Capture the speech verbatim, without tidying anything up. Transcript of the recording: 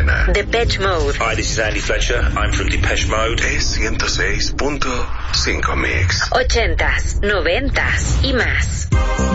mañana. Depeche Mode. Hi, this is Andy Fletcher. I'm from Depeche Mode. Es ciento seis punto cinco Mix. Ochentas, noventas y más.